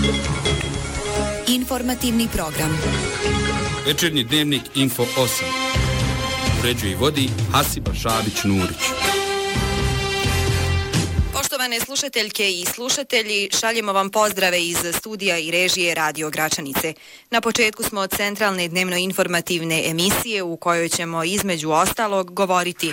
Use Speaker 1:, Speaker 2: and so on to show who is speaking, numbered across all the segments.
Speaker 1: Informativni program.
Speaker 2: Večernji dnevnik Info 8. Uređuje i vodi Hasiba Šabić-Nurić.
Speaker 1: Poštovane slušateljke i slušatelji, šaljemo vam pozdrave iz studija i režije Radio Gračanice. Na početku smo centralne dnevno-informativne emisije u kojoj ćemo između ostalog govoriti: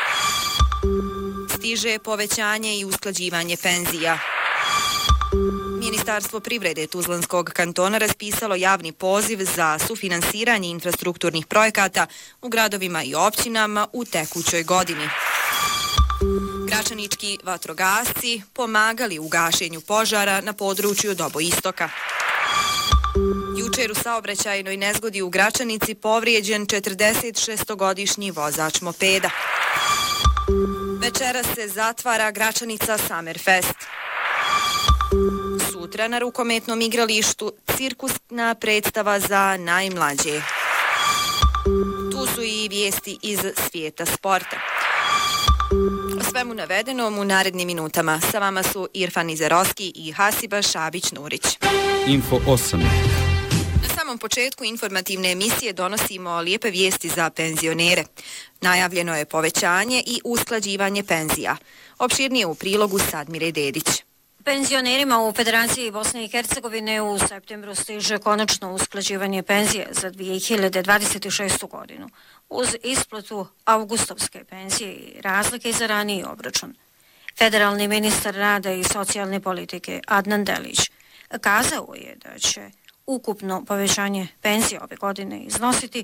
Speaker 1: stiže povećanje i usklađivanje penzija. Ministarstvo privrede Tuzlanskog kantona raspisalo javni poziv za sufinansiranje infrastrukturnih projekata u gradovima i općinama u tekućoj godini. Gračanički vatrogasci pomagali u gašenju požara na području Doboistoka. Jučer u saobraćajnoj nezgodi u Gračanici povrijeđen 46-godišnji vozač mopeda. Večera se zatvara Gračanica Summerfest. Sutra na rukometnom igralištu cirkusna predstava za najmlađe. Tu su i vijesti iz svijeta sporta. O svemu navedenom u narednim minutama. Sa vama su Irfan Izerovski i Hasiba Šabić-Nurić.
Speaker 2: Info 8.
Speaker 1: Na samom početku informativne emisije donosimo lijepe vijesti za penzionere. Najavljeno je povećanje i usklađivanje penzija. Opširnije u prilogu Sadmire Dedić.
Speaker 3: Penzionerima u Federaciji Bosne i Hercegovine u septembru stiže konačno usklađivanje penzije za 2026. godinu uz isplatu avgustovske penzije i razlike za raniji obračun. Federalni ministar rada i socijalne politike Adnan Delić kazao je da će ukupno povećanje penzije ove godine iznositi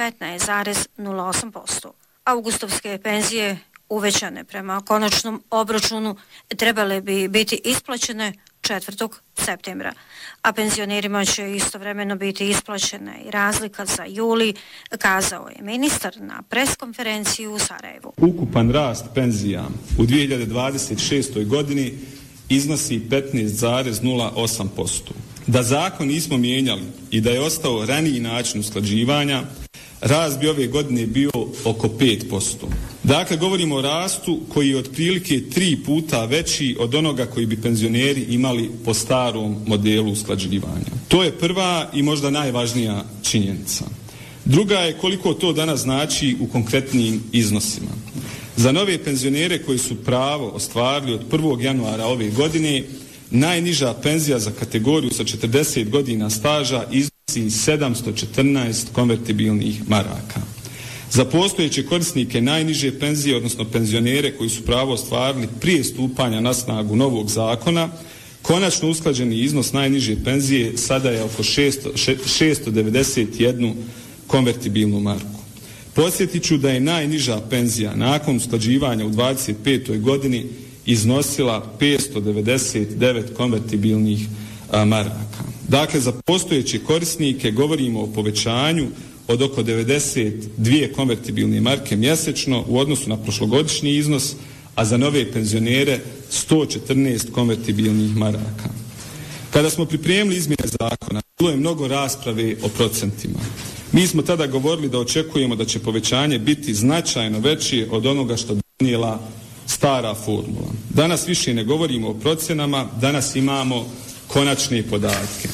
Speaker 3: 15,08%. Avgustovske penzije uvećane prema konačnom obračunu trebale bi biti isplaćene 4. septembra, a penzionerima će istovremeno biti isplaćena i razlika za juli, kazao je ministar na preskonferenciji u Sarajevu.
Speaker 4: Ukupan rast penzija u 2026. godini iznosi 15,08%. Da zakon nismo mijenjali i da je ostao raniji način usklađivanja, rast bi ove godine bio oko 5%. Dakle, govorimo o rastu koji je otprilike 3 puta veći od onoga koji bi penzioneri imali po starom modelu usklađivanja. To je prva i možda najvažnija činjenica. Druga je koliko to danas znači u konkretnim iznosima. Za nove penzionere koji su pravo ostvarili od 1. januara ove godine, najniža penzija za kategoriju sa 40 godina staža iznosi 714 konvertibilnih maraka. Za postojeće korisnike najniže penzije, odnosno penzionere koji su pravo ostvarili prije stupanja na snagu novog zakona, konačno usklađeni iznos najniže penzije sada je oko 691 konvertibilnu marku. Podsjetit ću da je najniža penzija nakon usklađivanja u 25. godini iznosila 599 konvertibilnih maraka. Dakle, za postojeće korisnike govorimo o povećanju od oko 92 konvertibilne marke mjesečno u odnosu na prošlogodišnji iznos, a za nove penzionere 114 konvertibilnih maraka. Kada smo pripremili izmjene zakona, bilo je mnogo rasprave o procentima. Mi smo tada govorili da očekujemo da će povećanje biti značajno veće od onoga što donijela stara formula. Danas više ne govorimo o procenama, danas imamo konačne podatke.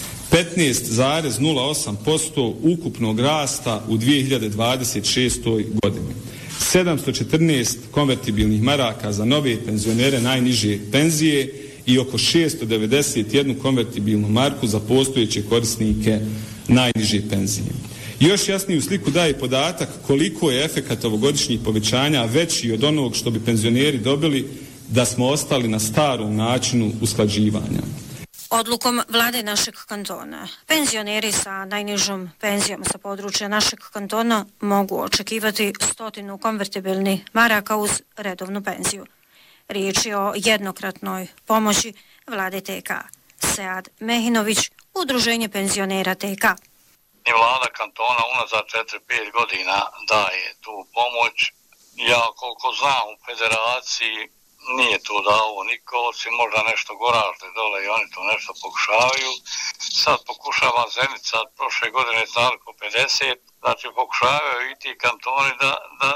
Speaker 4: 15,08% ukupnog rasta u 2026. godini. 714 konvertibilnih maraka za nove penzionere najniže penzije i oko 691 konvertibilnu marku za postojeće korisnike najniže penzije. Još jasniju sliku daje podatak koliko je efekat ovogodišnjih povećanja veći od onog što bi penzioneri dobili da smo ostali na starom načinu usklađivanja.
Speaker 3: Odlukom vlade našeg kantona, penzioneri sa najnižom penzijom sa područja našeg kantona mogu očekivati 100 konvertibilnih maraka uz redovnu penziju. Riječ je o jednokratnoj pomoći vlade TK. Sead Mehinović, Udruženje penzionera TK.
Speaker 5: I vlada kantona unazad 4-5 godina daje tu pomoć. Ja koliko znam u federaciji nije to dao niko, osim možda nešto Goražde dole i oni to nešto pokušavaju. Sad pokušava Zenica, prošle godine znali po 50, znači pokušavaju i ti kantoni da